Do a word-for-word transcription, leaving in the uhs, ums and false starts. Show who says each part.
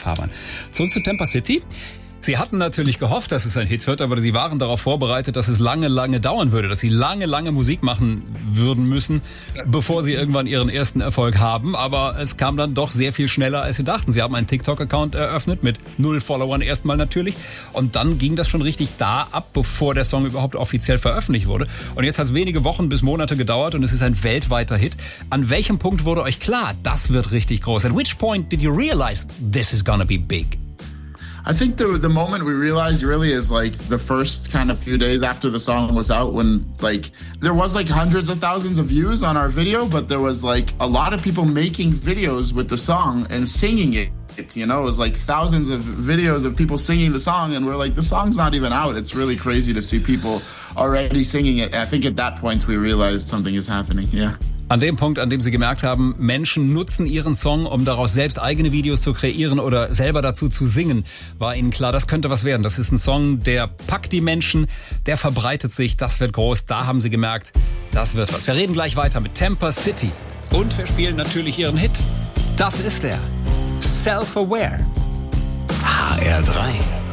Speaker 1: Fabian. Zurück zu Temper City. Sie hatten natürlich gehofft, dass es ein Hit wird, aber sie waren darauf vorbereitet, dass es lange, lange dauern würde, dass sie lange, lange Musik machen würden müssen, bevor sie irgendwann ihren ersten Erfolg haben. Aber es kam dann doch sehr viel schneller, als sie dachten. Sie haben einen TikTok-Account eröffnet, mit null Followern erstmal natürlich. Und dann ging das schon richtig da ab, bevor der Song überhaupt offiziell veröffentlicht wurde. Und jetzt hat es wenige Wochen bis Monate gedauert und es ist ein weltweiter Hit. An welchem Punkt wurde euch klar, das wird richtig groß? At which point did you realize this is gonna be big?
Speaker 2: I think the the moment we realized really is like the first kind of few days after the song was out, when like there was like hundreds of thousands of views on our video, but there was like a lot of people making videos with the song and singing it. You know, it was like thousands of videos of people singing the song, and we're like, the song's not even out. It's really crazy to see people already singing it. I think at that point we realized something is happening. Yeah.
Speaker 1: An dem Punkt, an dem sie gemerkt haben, Menschen nutzen ihren Song, um daraus selbst eigene Videos zu kreieren oder selber dazu zu singen, war ihnen klar, das könnte was werden. Das ist ein Song, der packt die Menschen, der verbreitet sich, das wird groß. Da haben sie gemerkt, das wird was. Wir reden gleich weiter mit Temper City. Und wir spielen natürlich ihren Hit. Das ist er. Self-Aware.
Speaker 3: H R drei.